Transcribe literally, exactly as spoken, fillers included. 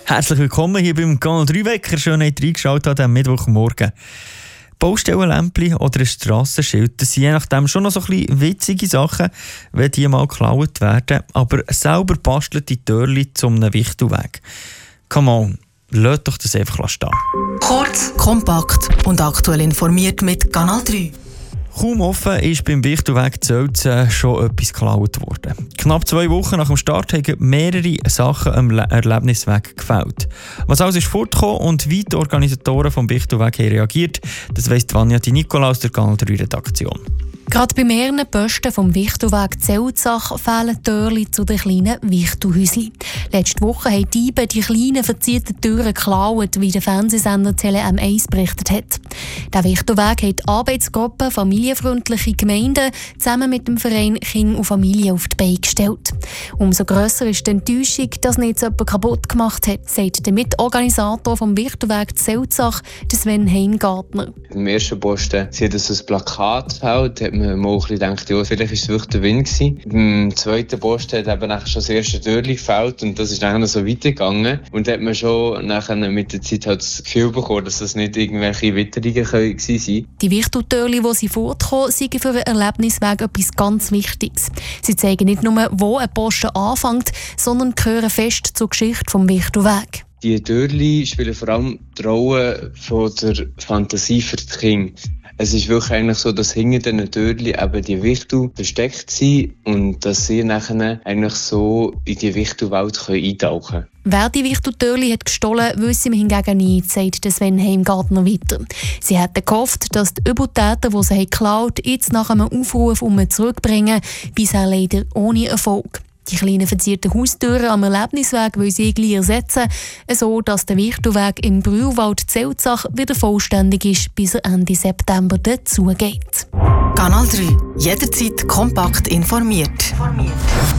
Herzlich willkommen hier beim Kanal drei Wecker. Schön, dass ihr reingeschaut habt am Mittwochmorgen. Baustellenlämpchen oder ein Strassenschild, das sind je nachdem schon noch so ein bisschen witzige Sachen, wenn die mal geklaut werden. Aber selber bastelte Türchen zu einem Wichtelweg. Come on, lasst doch das einfach stehen. Kurz, kompakt und aktuell informiert mit Kanal drei. Kaum offen ist beim Wichtelweg Zelzen schon etwas geklaut worden. Knapp zwei Wochen nach dem Start haben mehrere Sachen am Le- Erlebnisweg gefällt. Was alles ist fortgekommen und wie die Organisatoren vom Wichtelweg haben reagiert, das weiss Vanja Di Nicola aus der Kanal drei Redaktion. Gerade bei mehreren Posten vom Wichtelweg Zelzach fehlen Türchen zu den kleinen Wichtelhäuschen. Letzte Woche haben die Diebe die kleinen verzierten Türen geklaut, wie der Fernsehsender Tele M eins berichtet hat. Der Wichtelweg hat die Arbeitsgruppe Familienfreundliche Gemeinden zusammen mit dem Verein Kind und Familie auf die Beine gestellt. Umso grösser ist die Enttäuschung, dass nicht jemand kaputt gemacht hat, sagt der Mitorganisator vom Wichtelweg Zelzach, Sven Heimgartner. Im ersten Posten sieht es ein Plakat fällt, hat man mal ein bisschen gedacht, ja, vielleicht war es wirklich der Wind gewesen. Im zweiten Posten hat eben schon das erste Türchen gefällt und das ist dann so weitergegangen. Und da hat man schon nachher mit der Zeit halt das Gefühl bekommen, dass das nicht irgendwelche Witterungen gewesen sind. Die Wichteltürchen, die sie fortkommen, sind für einen Erlebnisweg etwas ganz Wichtiges. Sie zeigen nicht nur, wo ein Posten anfängt, sondern gehören fest zur Geschichte des Wichtelwegs. Die Türchen spielen vor allem die Rolle von der Fantasie für die Kinder. Es ist wirklich eigentlich so, dass hinter diesen Türchen eben die Wichtel versteckt sind und dass sie nachher eigentlich so in die Wichtelwelt eintauchen können. Wer die Wichteltürchen hat gestohlen, wissen wir hingegen nicht, sagt Sven Heimgartner weiter. Sie hätten gehofft, dass die Übeltäter, die sie geklaut haben, jetzt nach einem Aufruf um zurückbringen, bisher leider ohne Erfolg. Die kleinen verzierten Haustüren am Erlebnisweg will sie gleich ersetzen, so dass der Wichtelweg im Brühlwald Zelzach wieder vollständig ist, bis er Ende September dazugeht. Kanal drei. Jederzeit kompakt informiert. informiert.